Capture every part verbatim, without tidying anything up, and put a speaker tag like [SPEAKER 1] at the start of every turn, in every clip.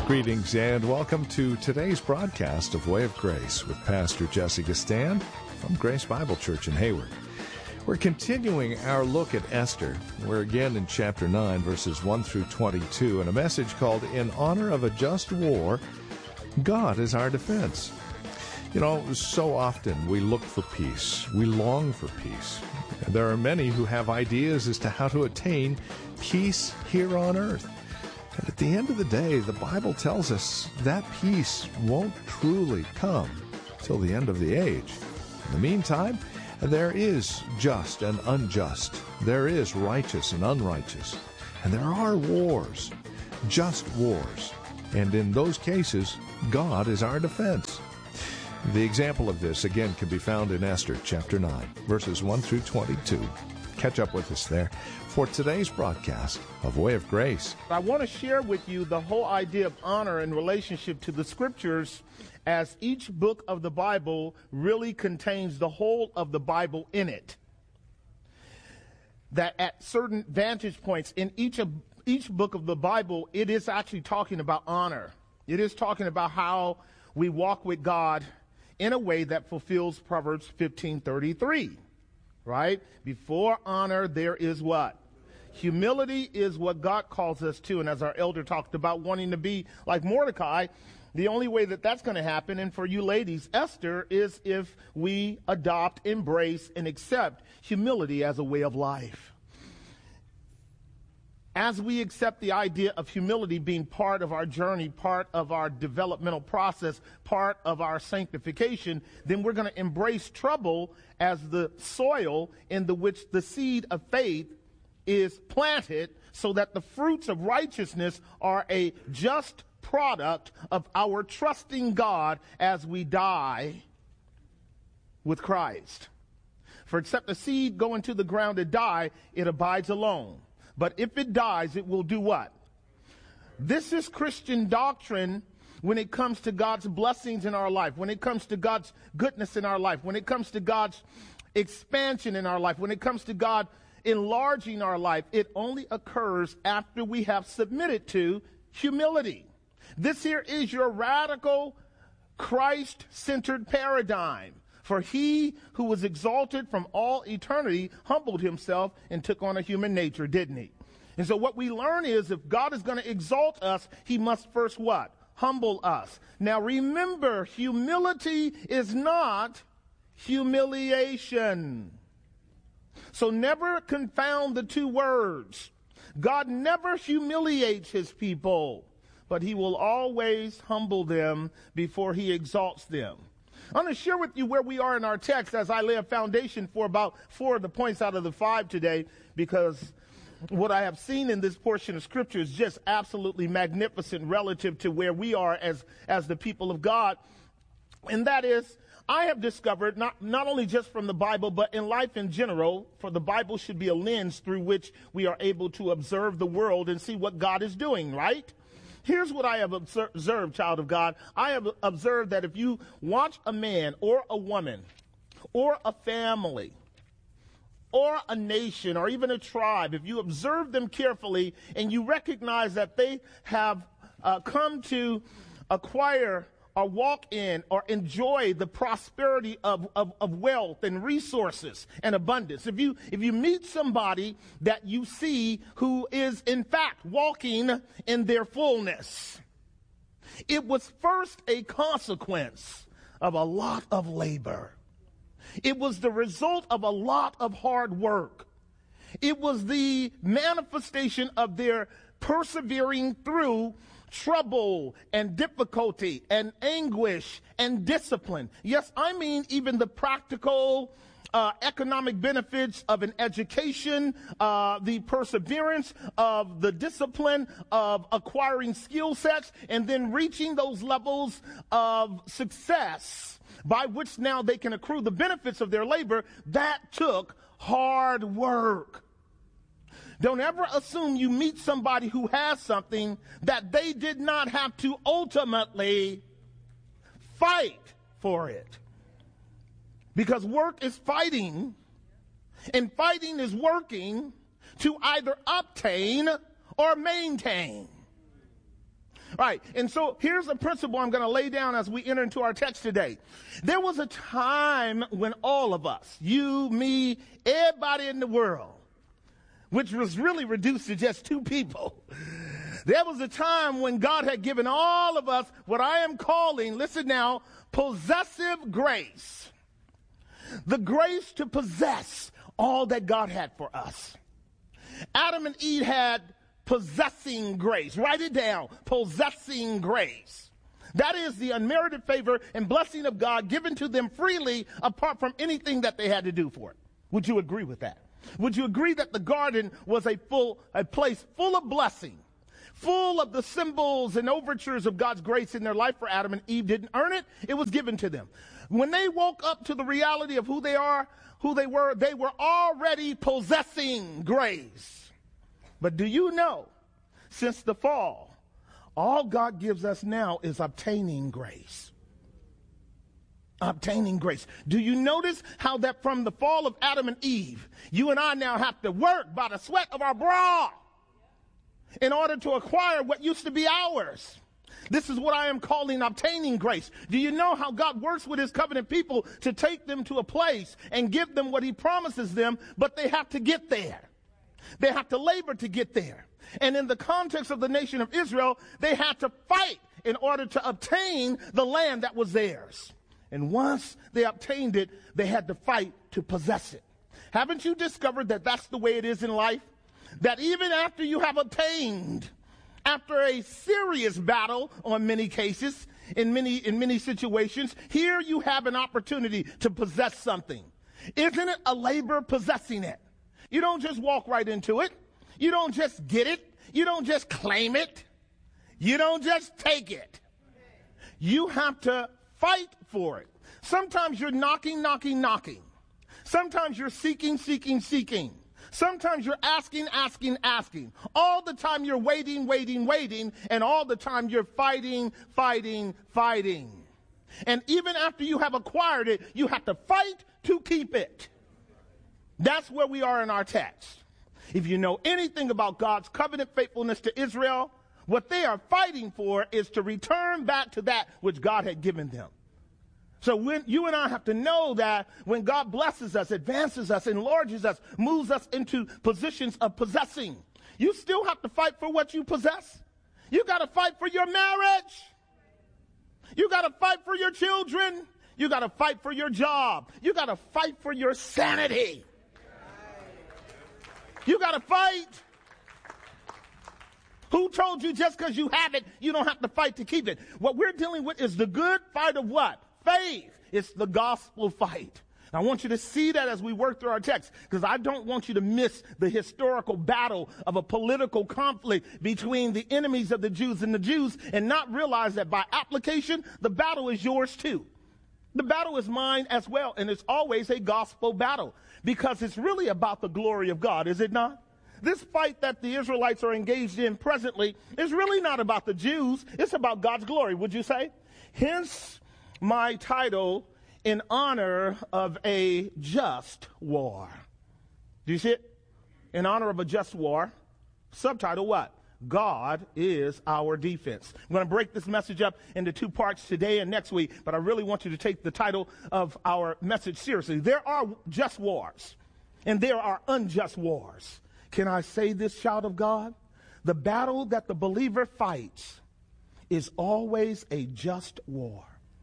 [SPEAKER 1] Greetings and welcome to today's broadcast of Way of Grace with Pastor Jesse Gastan from Grace Bible Church in Hayward. We're continuing our look at Esther. We're again in chapter nine, verses one through twenty-two, and a message called, In Honor of a Just War, God is Our Defense. You know, so often we look for peace. We long for peace. There are many who have ideas as to how to attain peace here on earth. But at the end of the day, the Bible tells us that peace won't truly come till the end of the age. In the meantime, there is just and unjust. There is righteous and unrighteous. And there are wars, just wars. And in those cases, God is our defense. The example of this, again, can be found in Esther chapter nine, verses one through twenty-two. Catch up with us there for today's broadcast of Way of Grace.
[SPEAKER 2] I want to share with you the whole idea of honor in relationship to the Scriptures, as each book of the Bible really contains the whole of the Bible in it. That at certain vantage points in each of each book of the Bible, it is actually talking about honor. It is talking about how we walk with God in a way that fulfills Proverbs fifteen thirty-three. Right? Before honor, there is what? Humility is what God calls us to. And as our elder talked about wanting to be like Mordecai, the only way that that's going to happen, and for you ladies, Esther, is if we adopt, embrace, and accept humility as a way of life. As we accept the idea of humility being part of our journey, part of our developmental process, part of our sanctification, then we're going to embrace trouble as the soil in the which the seed of faith is planted, so that the fruits of righteousness are a just product of our trusting God as we die with Christ. For except the seed go into the ground to die, it abides alone. But if it dies, it will do what? This is Christian doctrine when it comes to God's blessings in our life, when it comes to God's goodness in our life, when it comes to God's expansion in our life, when it comes to God enlarging our life. It only occurs after we have submitted to humility. This here is your radical, Christ-centered paradigm. For he who was exalted from all eternity humbled himself and took on a human nature, didn't he? And so what we learn is, if God is going to exalt us, he must first what? Humble us. Now remember, humility is not humiliation. So never confound the two words. God never humiliates his people, but he will always humble them before he exalts them. I'm going to share with you where we are in our text as I lay a foundation for about four of the points out of the five today, because what I have seen in this portion of Scripture is just absolutely magnificent relative to where we are as, as the people of God. And that is, I have discovered, not, not only just from the Bible, but in life in general, for the Bible should be a lens through which we are able to observe the world and see what God is doing, right? Here's what I have observed, child of God. I have observed that if you watch a man or a woman or a family or a nation or even a tribe, if you observe them carefully and you recognize that they have uh, come to acquire or walk in or enjoy the prosperity of, of, of wealth and resources and abundance. If you, if you meet somebody that you see who is in fact walking in their fullness, it was first a consequence of a lot of labor. It was the result of a lot of hard work. It was the manifestation of their persevering through trouble and difficulty and anguish and discipline. Yes, I mean even the practical uh, economic benefits of an education, uh, the perseverance of the discipline of acquiring skill sets and then reaching those levels of success by which now they can accrue the benefits of their labor. That took hard work. Don't ever assume you meet somebody who has something that they did not have to ultimately fight for it. Because work is fighting, and fighting is working to either obtain or maintain. Right. And so here's a principle I'm going to lay down as we enter into our text today. There was a time when all of us, you, me, everybody in the world, which was really reduced to just two people. There was a time when God had given all of us what I am calling, listen now, possessive grace. The grace to possess all that God had for us. Adam and Eve had possessing grace. Write it down. Possessing grace. That is the unmerited favor and blessing of God given to them freely apart from anything that they had to do for it. Would you agree with that? Would you agree that the garden was a full, a place full of blessing, full of the symbols and overtures of God's grace in their life? For Adam and Eve didn't earn it. It was given to them. When they woke up to the reality of who they are, who they were, they were already possessing grace. But do you know, since the fall, all God gives us now is obtaining grace. Obtaining grace. Do you notice how that from the fall of Adam and Eve, you and I now have to work by the sweat of our brow in order to acquire what used to be ours? This is what I am calling obtaining grace. Do you know how God works with his covenant people to take them to a place and give them what he promises them, but they have to get there. They have to labor to get there. And in the context of the nation of Israel, they had to fight in order to obtain the land that was theirs. And once they obtained it, they had to fight to possess it. Haven't you discovered that that's the way it is in life? That even after you have obtained, after a serious battle on many cases, in many, in many situations, here you have an opportunity to possess something. Isn't it a labor possessing it? You don't just walk right into it. You don't just get it. You don't just claim it. You don't just take it. You have to fight for it. Sometimes you're knocking, knocking, knocking. Sometimes you're seeking, seeking, seeking. Sometimes you're asking, asking, asking. All the time you're waiting, waiting, waiting. And all the time you're fighting, fighting, fighting. And even after you have acquired it, you have to fight to keep it. That's where we are in our text. If you know anything about God's covenant faithfulness to Israel, what they are fighting for is to return back to that which God had given them. So when you and I have to know that when God blesses us, advances us, enlarges us, moves us into positions of possessing, you still have to fight for what you possess. You got to fight for your marriage. You got to fight for your children. You got to fight for your job. You got to fight for your sanity. You got to fight. Who told you just because you have it, you don't have to fight to keep it? What we're dealing with is the good fight of what? Faith. It's the gospel fight. I want you to see that as we work through our text, because I don't want you to miss the historical battle of a political conflict between the enemies of the Jews and the Jews and not realize that by application, the battle is yours too. The battle is mine as well, and it's always a gospel battle because it's really about the glory of God, is it not? This fight that the Israelites are engaged in presently is really not about the Jews. It's about God's glory, would you say? Hence my title, In Honor of a Just War. Do you see it? In honor of a just war. Subtitle what? God is our defense. I'm going to break this message up into two parts today and next week, but I really want you to take the title of our message seriously. There are just wars, and there are unjust wars. Can I say this, child of God? The battle that the believer fights is always a just war.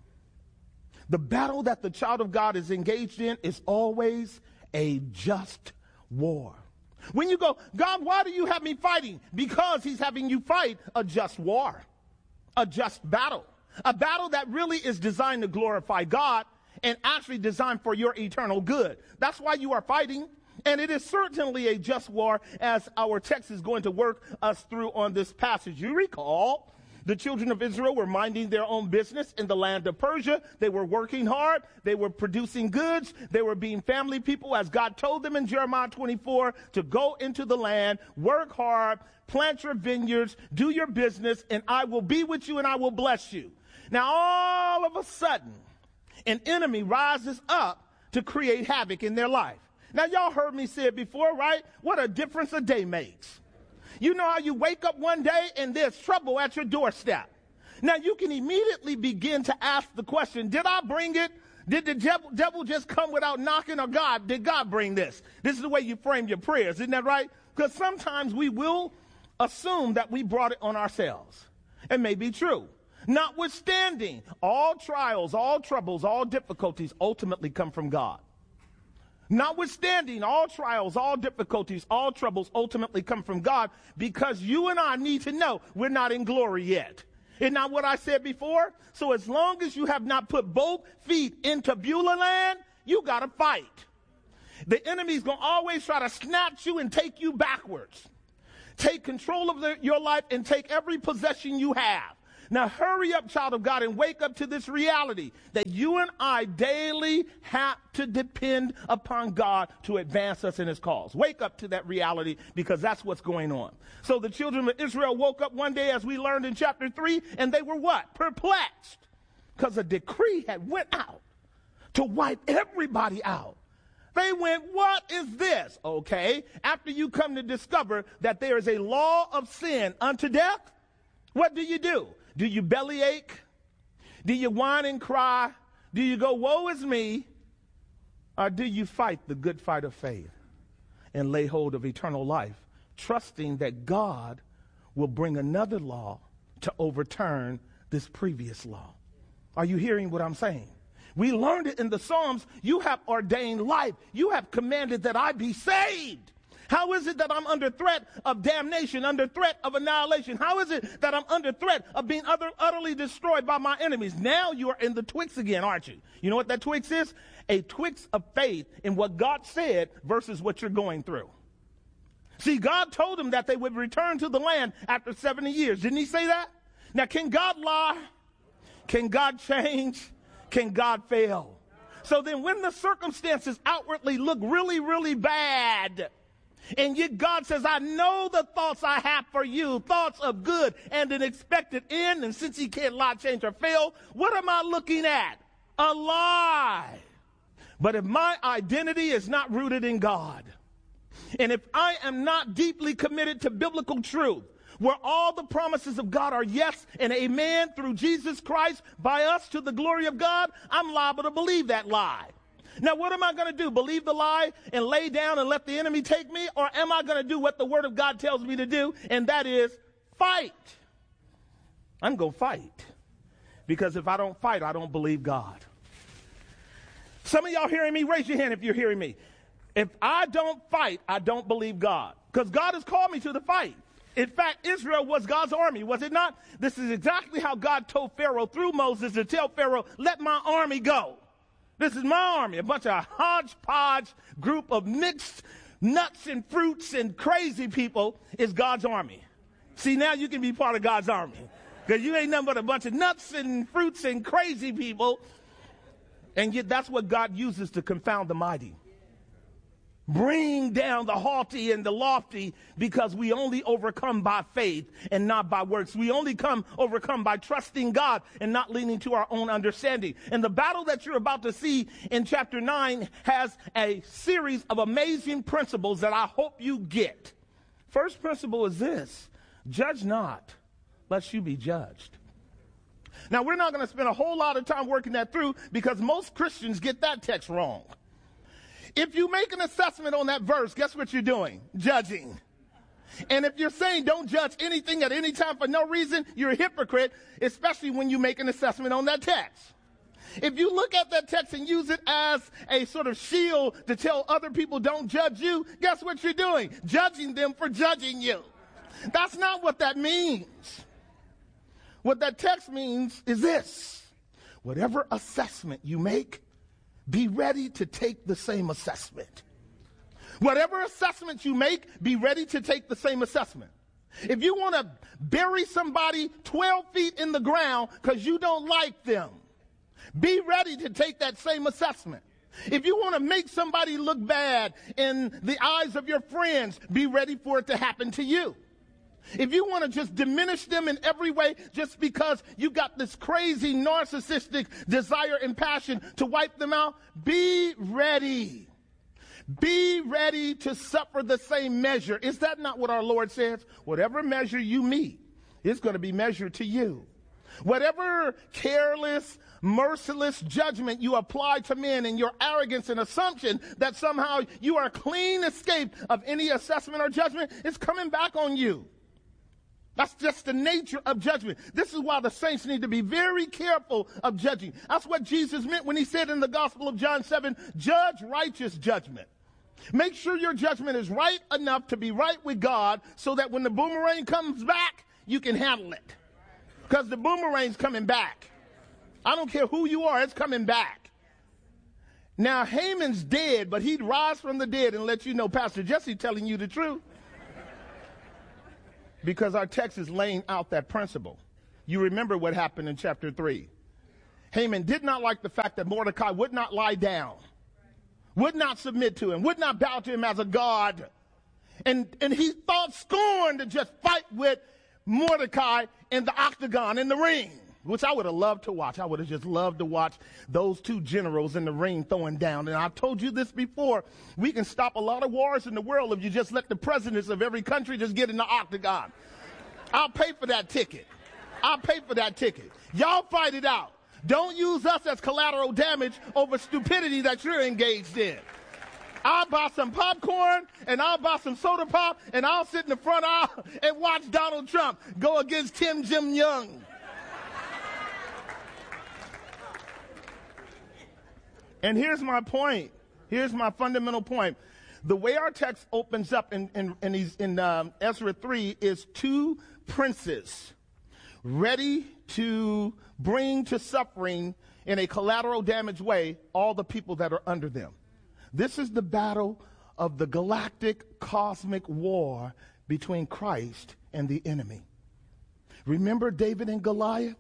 [SPEAKER 2] The battle that the child of God is engaged in is always a just war. When you go, God, why do you have me fighting? Because he's having you fight a just war, a just battle, a battle that really is designed to glorify God and actually designed for your eternal good. That's why you are fighting. And it is certainly a just war, as our text is going to work us through on this passage. You recall, the children of Israel were minding their own business in the land of Persia. They were working hard. They were producing goods. They were being family people, as God told them in Jeremiah twenty-four, to go into the land, work hard, plant your vineyards, do your business, and I will be with you and I will bless you. Now, all of a sudden, an enemy rises up to create havoc in their life. Now, y'all heard me say it before, right? What a difference a day makes. You know how you wake up one day and there's trouble at your doorstep. Now you can immediately begin to ask the question, did I bring it? Did the devil, devil just come without knocking, or God? Did God bring this? This is the way you frame your prayers, isn't that right? Because sometimes we will assume that we brought it on ourselves. It may be true. Notwithstanding, all trials, all troubles, all difficulties ultimately come from God. Notwithstanding, all trials, all difficulties, all troubles ultimately come from God, because you and I need to know we're not in glory yet. Isn't that what I said before? So as long as you have not put both feet into Beulah land, you got to fight. The enemy's going to always try to snatch you and take you backwards. Take control of the, your life and take every possession you have. Now hurry up, child of God, and wake up to this reality that you and I daily have to depend upon God to advance us in his cause. Wake up to that reality, because that's what's going on. So the children of Israel woke up one day, as we learned in chapter three, and they were what? Perplexed, because a decree had went out to wipe everybody out. They went, what is this? Okay, after you come to discover that there is a law of sin unto death, what do you do? Do you bellyache? Do you whine and cry? Do you go, woe is me? Or do you fight the good fight of faith and lay hold of eternal life, trusting that God will bring another law to overturn this previous law? Are you hearing what I'm saying? We learned it in the Psalms. You have ordained life. You have commanded that I be saved. How is it that I'm under threat of damnation, under threat of annihilation? How is it that I'm under threat of being utter, utterly destroyed by my enemies? Now you are in the Twix again, aren't you? You know what that Twix is? A Twix of faith in what God said versus what you're going through. See, God told them that they would return to the land after seventy years. Didn't he say that? Now, can God lie? Can God change? Can God fail? So then when the circumstances outwardly look really, really bad, and yet God says, I know the thoughts I have for you, thoughts of good and an expected end. And since he can't lie, change, or fail, what am I looking at? A lie. But if my identity is not rooted in God, and if I am not deeply committed to biblical truth, where all the promises of God are yes and amen through Jesus Christ by us to the glory of God, I'm liable to believe that lie. Now, what am I going to do? Believe the lie and lay down and let the enemy take me? Or am I going to do what the word of God tells me to do? And that is fight. I'm going to fight. Because if I don't fight, I don't believe God. Some of y'all hearing me? Raise your hand if you're hearing me. If I don't fight, I don't believe God. Because God has called me to the fight. In fact, Israel was God's army, was it not? This is exactly how God told Pharaoh through Moses to tell Pharaoh, let my army go. This is my army, a bunch of hodgepodge group of mixed nuts and fruits and crazy people is God's army. See, now you can be part of God's army, because you ain't nothing but a bunch of nuts and fruits and crazy people. And yet that's what God uses to confound the mighty. Bring down the haughty and the lofty, because we only overcome by faith and not by works. We only come overcome by trusting God and not leaning to our own understanding. And the battle that you're about to see in chapter nine has a series of amazing principles that I hope you get. First principle is this: judge not, lest you be judged. Now, we're not going to spend a whole lot of time working that through, because most Christians get that text wrong. If you make an assessment on that verse, guess what you're doing? Judging. And if you're saying don't judge anything at any time for no reason, you're a hypocrite, especially when you make an assessment on that text. If you look at that text and use it as a sort of shield to tell other people don't judge you, guess what you're doing? Judging them for judging you. That's not what that means. What that text means is this: whatever assessment you make, be ready to take the same assessment. Whatever assessment you make, be ready to take the same assessment. If you want to bury somebody twelve feet in the ground because you don't like them, be ready to take that same assessment. If you want to make somebody look bad in the eyes of your friends, be ready for it to happen to you. If you want to just diminish them in every way just because you got this crazy narcissistic desire and passion to wipe them out, be ready. Be ready to suffer the same measure. Is that not what our Lord says? Whatever measure you meet, it's going to be measured to you. Whatever careless, merciless judgment you apply to men and your arrogance and assumption that somehow you are clean escape of any assessment or judgment, is coming back on you. That's just the nature of judgment. This is why the saints need to be very careful of judging. That's what Jesus meant when he said in the Gospel of John seven, judge righteous judgment. Make sure your judgment is right enough to be right with God so that when the boomerang comes back, you can handle it. Because the boomerang's coming back. I don't care who you are, it's coming back. Now, Haman's dead, but he'd rise from the dead and let you know Pastor Jesse telling you the truth. Because our text is laying out that principle. You remember what happened in chapter three. Haman did not like the fact that Mordecai would not lie down, would not submit to him, would not bow to him as a god. And, and he thought scorn to just fight with Mordecai in the octagon, in the ring, which I would have loved to watch. I would have just loved to watch those two generals in the ring throwing down. And I've told you this before. We can stop a lot of wars in the world if you just let the presidents of every country just get in the octagon. I'll pay for that ticket. I'll pay for that ticket. Y'all fight it out. Don't use us as collateral damage over stupidity that you're engaged in. I'll buy some popcorn, and I'll buy some soda pop, and I'll sit in the front aisle and watch Donald Trump go against Kim Jong-un. And here's my point. Here's my fundamental point. The way our text opens up in, in, in, these, in um, Ezra three is two princes ready to bring to suffering in a collateral damage way all the people that are under them. This is the battle of the galactic cosmic war between Christ and the enemy. Remember David and Goliath?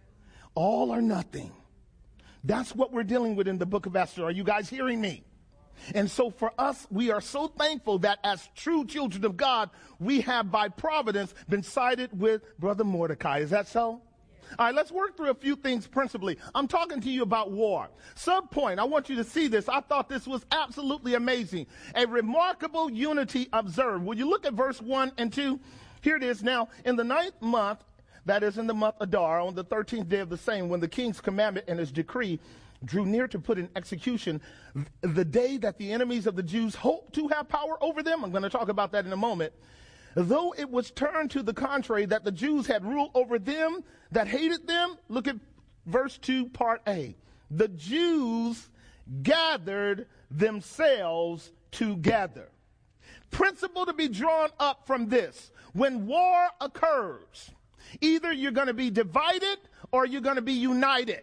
[SPEAKER 2] All or nothing. That's what we're dealing with in the book of Esther. Are you guys hearing me? And so for us, we are so thankful that as true children of God, we have by providence been sided with Brother Mordecai. Is that so? All right, let's work through a few things principally. I'm talking to you about war. Sub point, I want you to see this. I thought this was absolutely amazing. A remarkable unity observed. Will you look at verse one and two? Here it is. Now, in the ninth month, that is in the month Adar, on the thirteenth day of the same, when the king's commandment and his decree drew near to put in execution, the day that the enemies of the Jews hoped to have power over them, I'm going to talk about that in a moment, though it was turned to the contrary, that the Jews had rule over them that hated them. Look at verse two, part A. The Jews gathered themselves together. Principle to be drawn up from this. When war occurs, either you're going to be divided or you're going to be united.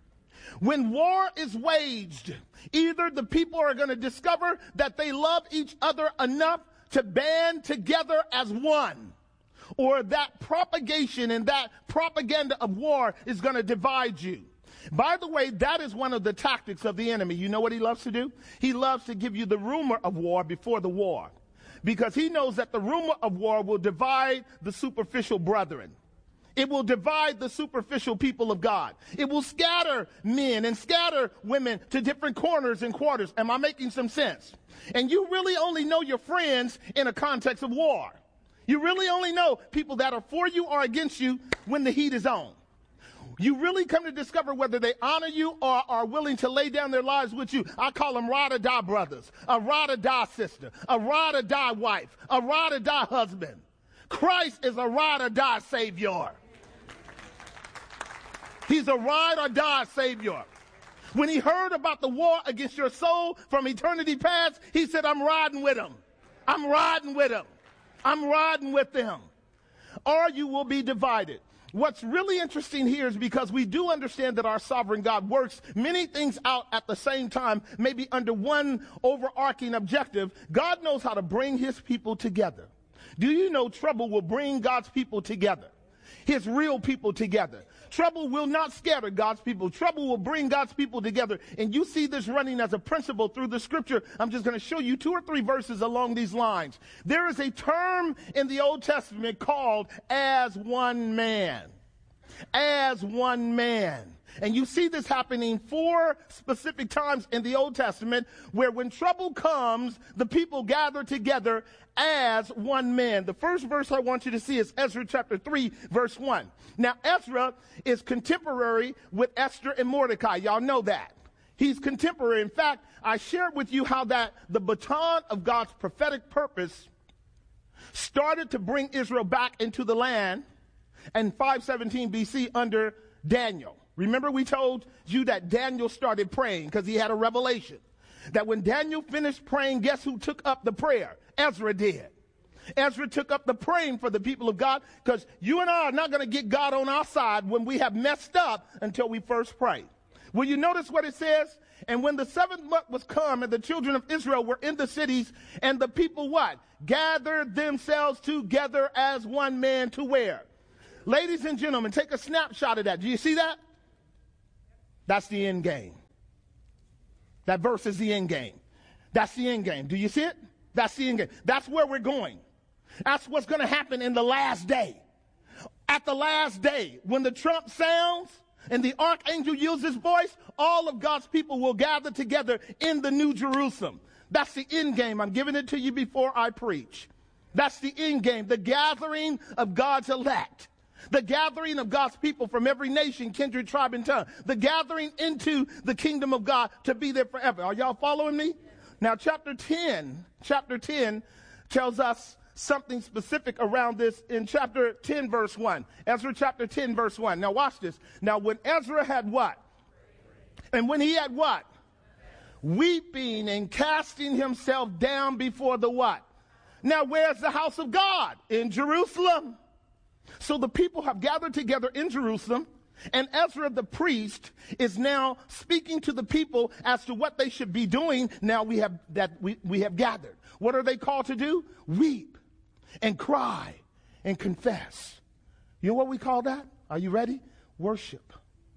[SPEAKER 2] When war is waged, either the people are going to discover that they love each other enough to band together as one, or that propagation and that propaganda of war is going to divide you. By the way, that is one of the tactics of the enemy. You know what he loves to do? He loves to give you the rumor of war before the war, because he knows that the rumor of war will divide the superficial brethren. It will divide the superficial people of God. It will scatter men and scatter women to different corners and quarters. Am I making some sense? And you really only know your friends in a context of war. You really only know people that are for you or against you when the heat is on. You really come to discover whether they honor you or are willing to lay down their lives with you. I call them ride or die brothers, a ride or die sister, a ride or die wife, a ride or die husband. Christ is a ride or die savior. He's a ride or die savior. When he heard about the war against your soul from eternity past, he said, I'm riding with him. I'm riding with him. I'm riding with them. Or you will be divided. What's really interesting here is because we do understand that our sovereign God works many things out at the same time, maybe under one overarching objective. God knows how to bring his people together. Do you know trouble will bring God's people together? His real people together. Trouble will not scatter God's people. Trouble will bring God's people together. And you see this running as a principle through the scripture. I'm just going to show you two or three verses along these lines. There is a term in the Old Testament called as one man. as one man. And you see this happening four specific times in the Old Testament, where when trouble comes, the people gather together as one man. The first verse I want you to see is Ezra chapter three, verse one. Now, Ezra is contemporary with Esther and Mordecai. Y'all know that. He's contemporary. In fact, I shared with you how that the baton of God's prophetic purpose started to bring Israel back into the land in five seventeen B C under Daniel. Remember, we told you that Daniel started praying because he had a revelation. That when Daniel finished praying, guess who took up the prayer? Ezra did. Ezra took up the praying for the people of God, because you and I are not going to get God on our side when we have messed up until we first pray. Will you notice what it says? And when the seventh month was come, and the children of Israel were in the cities, and the people what? Gathered themselves together as one man to where? Ladies and gentlemen, take a snapshot of that. Do you see that? That's the end game. That verse is the end game. That's the end game. Do you see it? That's the end game. That's where we're going. That's what's going to happen in the last day. At the last day, when the trump sounds and the archangel yields his voice, all of God's people will gather together in the New Jerusalem. That's the end game. I'm giving it to you before I preach. That's the end game, the gathering of God's elect. The gathering of God's people from every nation, kindred, tribe, and tongue. The gathering into the kingdom of God to be there forever. Are y'all following me? Now, chapter ten, chapter ten tells us something specific around this in chapter ten, verse one. Ezra chapter ten, verse one. Now, watch this. Now, when Ezra had what? And when he had what? Weeping and casting himself down before the what? Now, where's the house of God? In Jerusalem. So the people have gathered together in Jerusalem, and Ezra the priest is now speaking to the people as to what they should be doing now we have that we, we have gathered. What are they called to do? Weep and cry and confess. You know what we call that? Are you ready? Worship.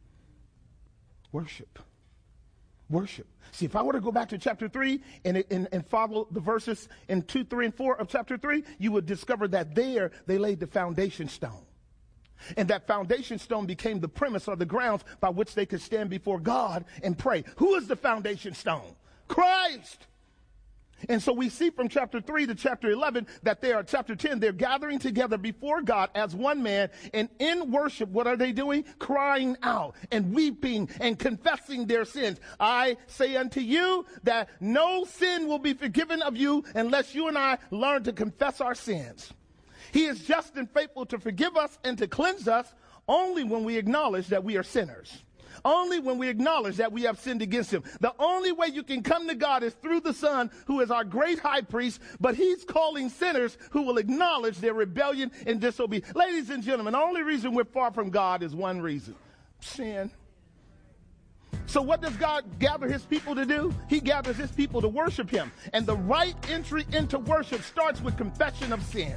[SPEAKER 2] Worship. Worship. See, if I were to go back to chapter three and, and, and follow the verses in two, three, and four of chapter three, you would discover that there they laid the foundation stone. And that foundation stone became the premise or the grounds by which they could stand before God and pray. Who is the foundation stone? Christ. And so we see from chapter three to chapter eleven that they are, chapter ten, they're gathering together before God as one man. And in worship, what are they doing? Crying out and weeping and confessing their sins. I say unto you that no sin will be forgiven of you unless you and I learn to confess our sins. He is just and faithful to forgive us and to cleanse us only when we acknowledge that we are sinners. Only when we acknowledge that we have sinned against him. The only way you can come to God is through the Son, who is our great high priest, but he's calling sinners who will acknowledge their rebellion and disobedience. Ladies and gentlemen, the only reason we're far from God is one reason: sin. So what does God gather his people to do? He gathers his people to worship him. And the right entry into worship starts with confession of sin.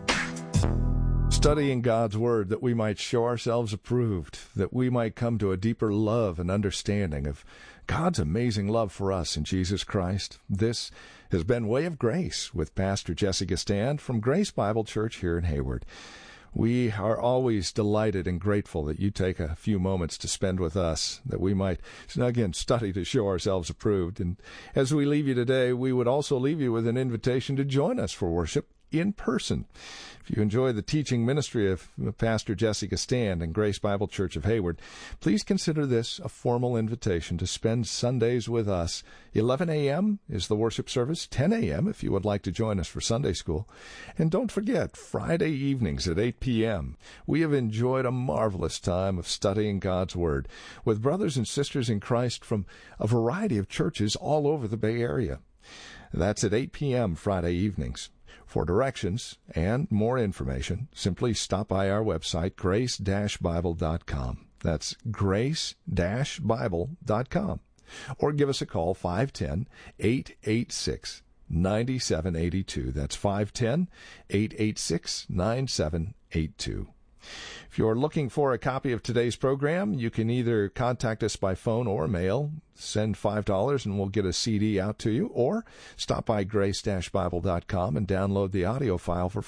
[SPEAKER 1] Studying God's Word that we might show ourselves approved, that we might come to a deeper love and understanding of God's amazing love for us in Jesus Christ. This has been Way of Grace with Pastor Jesse Gastan from Grace Bible Church here in Hayward. We are always delighted and grateful that you take a few moments to spend with us, that we might, again, study to show ourselves approved. And as we leave you today, we would also leave you with an invitation to join us for worship in person. If you enjoy the teaching ministry of Pastor Jesse Gastan and Grace Bible Church of Hayward, please consider this a formal invitation to spend Sundays with us. eleven a.m. is the worship service, ten a.m. if you would like to join us for Sunday school. And don't forget, Friday evenings at eight p.m. we have enjoyed a marvelous time of studying God's Word with brothers and sisters in Christ from a variety of churches all over the Bay Area. That's at eight p.m. Friday evenings. For directions and more information, simply stop by our website, grace dash bible dot com. That's grace dash bible dot com. Or give us a call, five one zero, eight eight six, nine seven eight two. That's five one zero, eight eight six, nine seven eight two. If you're looking for a copy of today's program, you can either contact us by phone or mail. Send five dollars and we'll get a C D out to you, or stop by grace dash bible dot com and download the audio file for free.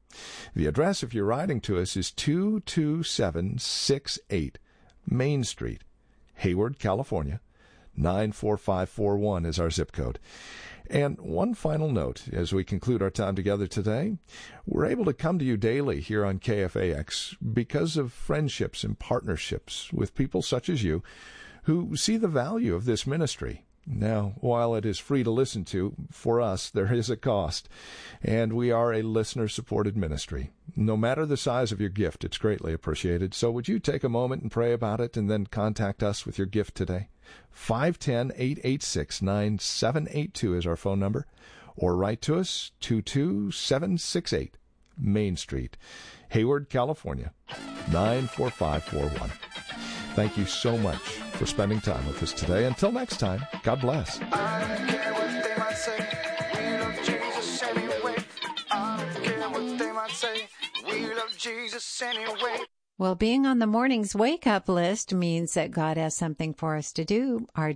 [SPEAKER 1] The address, if you're writing to us, is two two seven six eight Main Street, Hayward, California. nine four five four one is our zip code. And one final note as we conclude our time together today. We're able to come to you daily here on K F A X because of friendships and partnerships with people such as you who see the value of this ministry. Now, while it is free to listen to, for us, there is a cost, and we are a listener-supported ministry. No matter the size of your gift, it's greatly appreciated. So would you take a moment and pray about it and then contact us with your gift today? five one zero, eight eight six, nine seven eight two is our phone number, or write to us, two two seven six eight Main Street, Hayward, California, nine four five four one. Thank you so much for spending time with us today. Until next time, God bless.
[SPEAKER 3] I don't care what they might say. We love Jesus anyway. I don't care what they might say. We love Jesus anyway.
[SPEAKER 4] Well, being on the morning's wake-up list means that God has something for us to do. Our